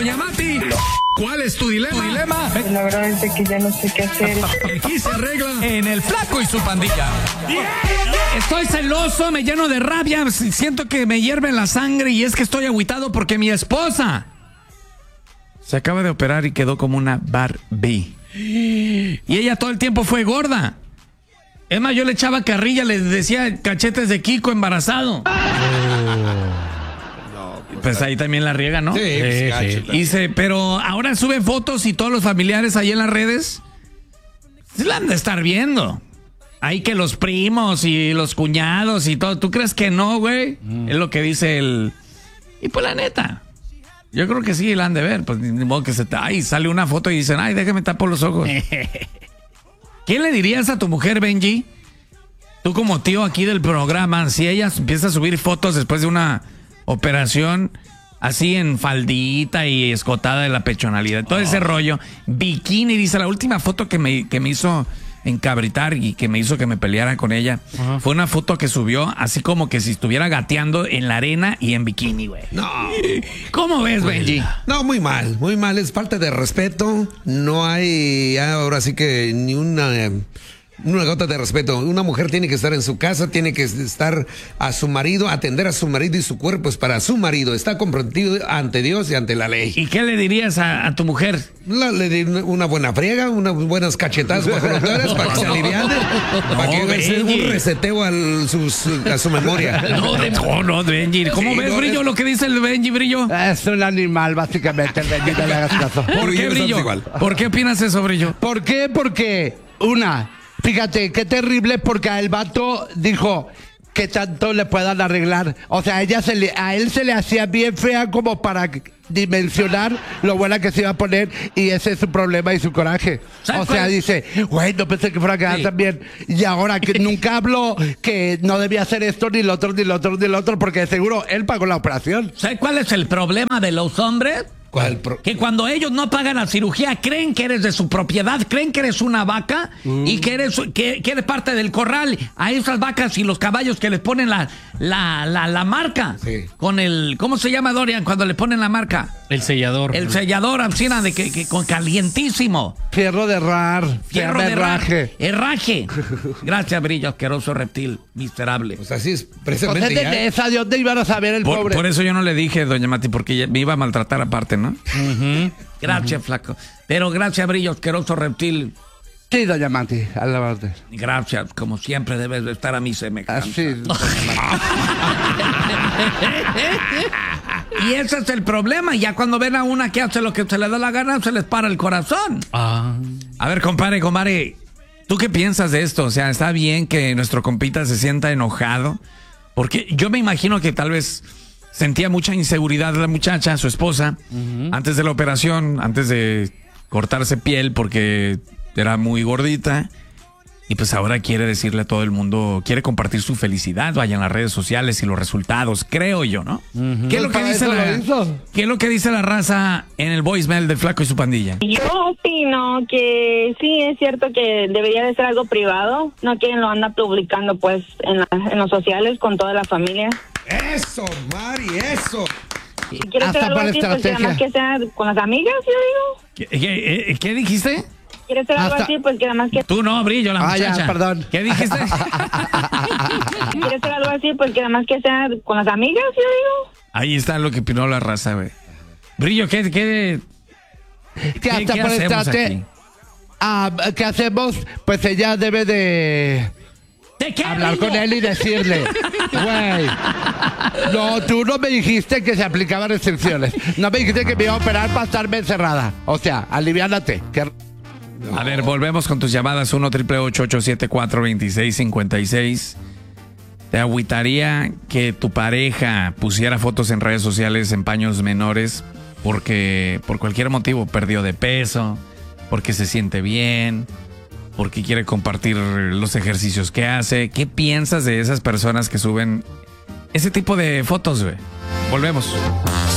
Doña Mati, ¿cuál es tu dilema? Pues la verdad es de que ya no sé qué hacer. Aquí se arregla En el Flaco y su pandilla. Estoy celoso, me lleno de rabia, siento que me hierve la sangre y es que estoy agüitado porque mi esposa se acaba de operar y quedó como una Barbie. Y ella todo el tiempo fue gorda. Es más, yo le echaba carrilla, le decía cachetes de Kiko embarazado. Pues ahí también la riega, ¿no? Sí. Pero ahora sube fotos y todos los familiares ahí en las redes se la han de estar viendo. Ahí que los primos y los cuñados y todo. ¿Tú crees que no, güey? Es lo que dice el... Y pues la neta, yo creo que sí la han de ver. Pues ni modo que ay, sale una foto y dicen, ay, déjame tapar los ojos. ¿Qué le dirías a tu mujer, Benji? Tú como tío aquí del programa, si ella empieza a subir fotos después de una operación así en faldita y escotada de la pechonalidad, todo ese rollo, bikini, dice, la última foto que me hizo encabritar y que me hizo que me peleara con ella, fue una foto que subió así como que si estuviera gateando en la arena y en bikini, güey. No. ¿Cómo ves, Benji? No, muy mal, es falta de respeto, no hay ahora sí que ni una gota de respeto. Una mujer tiene que estar en su casa, tiene que estar a su marido, atender a su marido y su cuerpo es para su marido, está comprometido ante Dios y ante la ley. ¿Y qué le dirías a tu mujer? Le di una buena friega, unas buenas cachetadas bajonotoras para que se aliviane, para que haga un reseteo a su memoria. No, Benji. ¿Cómo ves, Brillo, lo que dice el Benji, Brillo? Es un animal, básicamente, el Benji, no le hagas caso. ¿Por qué, Brillo? ¿Por qué opinas eso, Brillo? ¿Por qué? Porque, fíjate, qué terrible, porque el vato dijo que tanto le puedan arreglar. O sea, a él se le hacía bien fea como para dimensionar lo buena que se iba a poner, y ese es su problema y su coraje. O sea, dice, güey, no pensé que fuera a quedar tan bien. Y ahora que nunca habló que no debía hacer esto, ni lo otro, ni lo otro, ni lo otro, porque seguro él pagó la operación. ¿Sabes cuál es el problema de los hombres? Que cuando ellos no pagan la cirugía, creen que eres de su propiedad, creen que eres una vaca y que eres parte del corral. A esas vacas y los caballos que les ponen la marca. Sí. Con ¿cómo se llama, Dorian, cuando le ponen la marca? El sellador. El sellador, Ancina, de que con calientísimo. Fierro de herraje. Herraje. Gracias, Brillo, asqueroso reptil, miserable. Pues así es, Pues precisamente es de esa, ¿de dónde iban a saber el pobre? Por eso yo no le dije, doña Mati, porque me iba a maltratar aparte, ¿no? Gracias, flaco. Pero gracias, Brillo, asqueroso reptil. Sí, doña Mati, a la orden. Gracias, como siempre debes de estar a mi semejante. Así, Y ese es el problema. Ya cuando ven a una que hace lo que se le da la gana, se les para el corazón. A ver, compadre, ¿tú qué piensas de esto? O sea, ¿está bien que nuestro compita se sienta enojado? Porque yo me imagino que tal vez sentía mucha inseguridad la muchacha, su esposa, antes de la operación, antes de cortarse piel porque era muy gordita. Y pues ahora quiere decirle a todo el mundo, quiere compartir su felicidad, vaya en las redes sociales y los resultados, creo yo, ¿no? ¿Qué es lo que dice la raza en el voicemail de Flaco y su pandilla? Yo opino que sí, es cierto que debería de ser algo privado, no quien lo anda publicando pues en los sociales con toda la familia. Eso, Mari, eso. Si quieres hacer algo así, pues que nada más que sea con las amigas, yo digo. ¿Qué dijiste? ¿Quieres hacer algo así? Pues que nada más que... Tú no, Brillo, la muchacha. Ya, perdón. ¿Qué dijiste? ¿Quieres hacer algo así? Pues que nada más que sea con las amigas, yo digo. Ahí está lo que opinó la raza, güey. Brillo, ¿qué hacemos aquí? ¿Qué hacemos? Pues ella debe de hablar con él y decirle, güey, no, tú no me dijiste que se aplicaban restricciones. No me dijiste que me iba a operar para estarme encerrada. O sea, aliviánate. A ver, volvemos con tus llamadas 1-888-874-2656. ¿Te agüitaría que tu pareja pusiera fotos en redes sociales en paños menores porque por cualquier motivo perdió de peso, porque se siente bien, porque quiere compartir los ejercicios que hace? ¿Qué piensas de esas personas que suben ese tipo de fotos, güey? Volvemos.